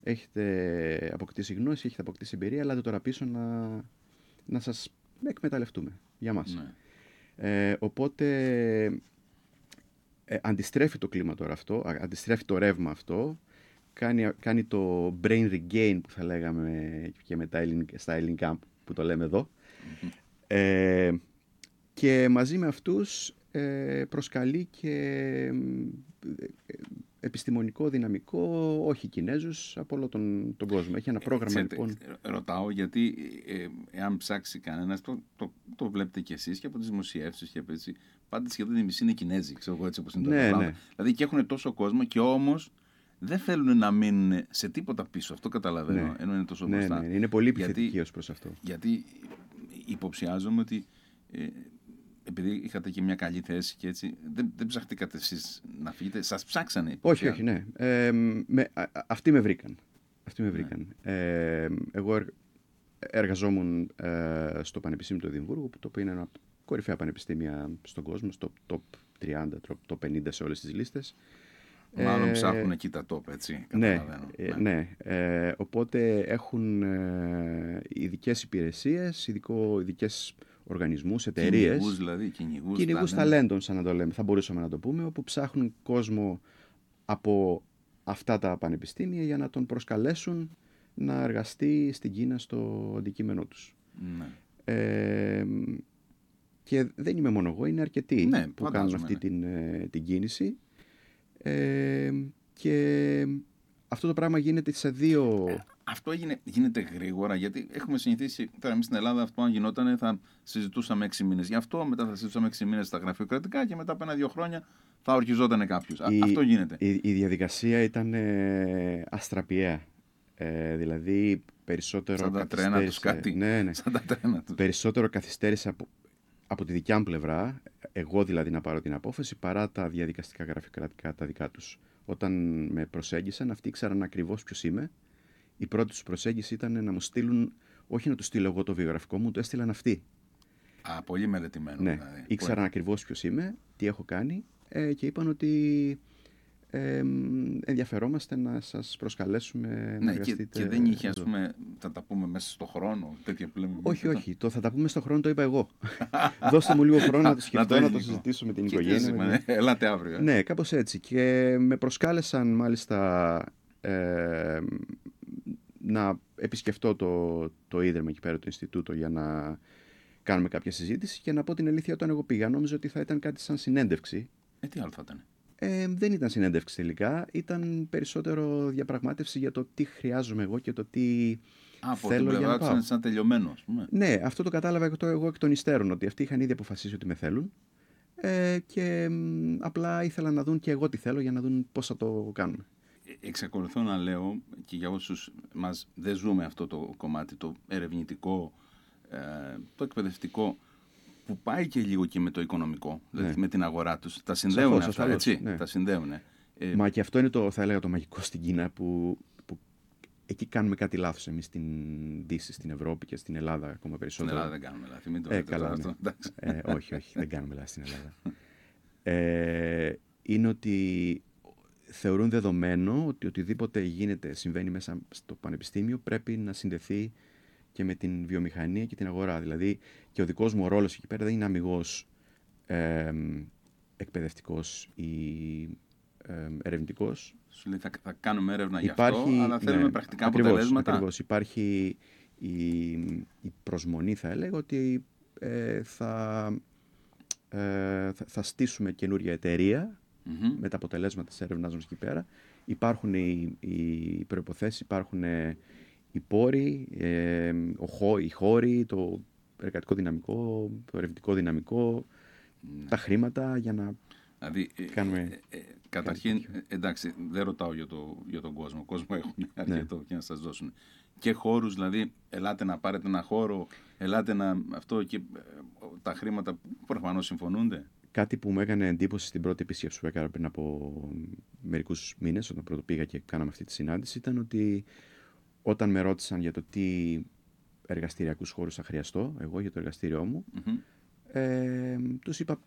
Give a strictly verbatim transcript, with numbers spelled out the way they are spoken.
έχετε αποκτήσει γνώση, έχετε αποκτήσει εμπειρία, ελάτε τώρα πίσω να, να σας εκμεταλλευτούμε για μας. Ναι. Ε, οπότε ε, αντιστρέφει το κλίμα τώρα αυτό, αντιστρέφει το ρεύμα αυτό, κάνει, κάνει το brain regain που θα λέγαμε και με τα ελληνικά, στα ελληνικά που το λέμε εδώ. Mm-hmm. Ε, και μαζί με αυτούς ε, προσκαλεί και ε, επιστημονικό δυναμικό, όχι Κινέζους, από όλο τον, τον κόσμο. Έχει ένα πρόγραμμα ε, λοιπόν. Ρωτάω γιατί ε, εάν ψάξει κανένας, το, το, το βλέπετε κι εσείς και από τις δημοσιεύσεις και από έτσι, πάντα σχεδόν η μισή είναι Κινέζοι, ξέρω εγώ έτσι όπως είναι Ναι, το πράγμα. ναι. Δηλαδή και έχουν τόσο κόσμο και όμως δεν θέλουν να μείνουν σε τίποτα πίσω. Αυτό καταλαβαίνω, Ναι. ενώ είναι τόσο ναι, μπροστά. Ναι, είναι πολύ επιθετικοί ως προς αυτό. Γιατί υποψιάζομαι ότι ε, επειδή είχατε και μια καλή θέση και έτσι, δεν, δεν ψαχτήκατε εσείς να φύγετε, σας ψάξανε. Όχι, όχι, ναι. Ε, με, α, αυτοί με βρήκαν. Αυτοί με βρήκαν. Ναι. Ε, εγώ ερ, εργαζόμουν ε, στο Πανεπιστήμιο του Εδιμβούργου, το οποίο είναι ένα από τα κορυφαία πανεπιστήμια στον κόσμο, στο top τριάντα, top πενήντα σε όλες τις λίστες. Μάλλον ε, ψάχνουν εκεί τα top, έτσι, καταλαβαίνω. Ναι, ναι. ναι. Ε, οπότε έχουν ε, ειδικές υπηρεσίες, ειδικό, ειδικές οργανισμούς, εταιρείες. Κυνηγούς δηλαδή, κυνηγούς, κυνηγούς ταλέντων, σαν να το λέμε, θα μπορούσαμε να το πούμε, όπου ψάχνουν κόσμο από αυτά τα πανεπιστήμια για να τον προσκαλέσουν να εργαστεί στην Κίνα στο αντικείμενό τους. Ναι. Ε, και δεν είμαι μόνο εγώ, είναι αρκετοί ναι, που κάνουν αυτή ναι. την, την κίνηση. Ε, και αυτό το πράγμα γίνεται σε δύο... Ε, αυτό έγινε, γίνεται γρήγορα, γιατί έχουμε συνηθίσει, τώρα εμείς στην Ελλάδα αυτό αν γινόταν θα συζητούσαμε έξι μήνες γι' αυτό, μετά θα συζητούσαμε έξι μήνες στα γραφειοκρατικά και μετά από ένα-δύο χρόνια θα ορκιζόταν κάποιος. Η, αυτό γίνεται. Η, η διαδικασία ήταν ε, αστραπιαία. Ε, δηλαδή περισσότερο σαν τα τρένα τους κάτι. Ναι, ναι. Σαν τα τρένα τους. Περισσότερο καθυστέρησε από, από τη δικιά μου πλευρά, εγώ δηλαδή να πάρω την απόφαση, παρά τα διαδικαστικά γραφειοκρατικά τα δικά τους. Όταν με προσέγγισαν, αυτοί ήξεραν ακριβώς ποιος είμαι. Η πρώτη τους προσέγγιση ήταν να μου στείλουν, όχι να του στείλω εγώ το βιογραφικό μου, το έστειλαν αυτοί. Α, πολύ μελετημένο. Ναι, δηλαδή. ήξεραν πολύ... ακριβώς ποιος είμαι, τι έχω κάνει ε, και είπαν ότι ε, ενδιαφερόμαστε να σας προσκαλέσουμε ναι, να εργαστείτε. Και, και δεν είχε, ας πούμε, θα τα πούμε μέσα στο χρόνο, τέτοια που λέμε. Όχι, όχι, το θα τα πούμε στο χρόνο το είπα εγώ. Δώστε μου λίγο χρόνο να το σκεφτώ, να, να το συζητήσω με την οικογένεια. Με την... Ελάτε αύριο. Ε. Ναι, κάπως έτσι. Και με προσκάλεσαν μάλιστα ε, να επισκεφτώ το, το ίδρυμα εκεί πέρα, το Ινστιτούτο, για να κάνουμε κάποια συζήτηση. Και να πω την αλήθεια, όταν εγώ πήγα, νόμιζα ότι θα ήταν κάτι σαν συνέντευξη. Ε, τι άλλο θα ήταν. Ε, δεν ήταν συνέντευξη τελικά. Ήταν περισσότερο διαπραγμάτευση για το τι χρειάζομαι εγώ και το τι Α, από θέλω την για να πάω. Είναι σαν τελειωμένο, ας πούμε. Ναι, αυτό το κατάλαβα εγώ εκ των υστέρων, ότι αυτοί είχαν ήδη αποφασίσει ότι με θέλουν. Ε, και μ, απλά ήθελα να δουν και εγώ τι θέλω για να δουν πώς θα το κάνουμε. Εξακολουθώ να λέω, και για όσους μας δεν ζούμε αυτό το κομμάτι, το ερευνητικό, ε, το εκπαιδευτικό, που πάει και λίγο και με το οικονομικό, δηλαδή ναι. με την αγορά τους. Τα συνδέουν Σαφώς, αυτά, ασφαλώς, έτσι. Ναι. Τα συνδέουν. Ε, Μα και αυτό είναι το, θα έλεγα, το μαγικό στην Κίνα, που, που εκεί κάνουμε κάτι λάθος εμείς στην Δύση, στην Ευρώπη και στην Ελλάδα ακόμα περισσότερο. Στην Ελλάδα δεν κάνουμε λάθη, μην το ε, λέτε καλά, αυτό. Ναι. ε, όχι, όχι, δεν κάνουμε λάθη στην Ελλάδα. ε, είναι ότι θεωρούν δεδομένο ότι οτιδήποτε γίνεται, συμβαίνει μέσα στο πανεπιστήμιο, πρέπει να συνδεθεί και με την βιομηχανία και την αγορά. Δηλαδή, και ο δικός μου ρόλος εκεί πέρα δεν είναι αμιγώς ε, εκπαιδευτικός ή ε, ερευνητικός. Σου λέει θα, θα κάνουμε έρευνα υπάρχει, γι' αυτό, αλλά θέλουμε ναι, πρακτικά ακριβώς, αποτελέσματα. Ακριβώς. Υπάρχει η, η προσμονή, θα έλεγα, ότι ε, θα, ε, θα, θα στήσουμε καινούρια εταιρεία mm-hmm. με τα αποτελέσματα της έρευνας μας εκεί πέρα. Υπάρχουν οι, οι προϋποθέσεις, υπάρχουν οι πόροι, ε, ο χώ, οι χώροι, το εργατικό δυναμικό, το ερευνητικό δυναμικό, mm. τα χρήματα για να δηλαδή, κάνουμε... Ε, ε, καταρχήν, εντάξει, δεν ρωτάω για, το, για τον κόσμο. Κόσμο έχουν αρκετό ναι. και να σας δώσουν. Και χώρους, δηλαδή, ελάτε να πάρετε ένα χώρο, ελάτε να αυτό και ε, τα χρήματα που προφανώς συμφωνούνται. Κάτι που μου έκανε εντύπωση στην πρώτη επίσκεψη που έκανα πριν από μερικούς μήνες, όταν πρώτο πήγα και κάναμε αυτή τη συνάντηση, ήταν ότι όταν με ρώτησαν για το τι εργαστηριακούς χώρους θα χρειαστώ, εγώ για το εργαστήριό μου, mm-hmm. ε, τους είπα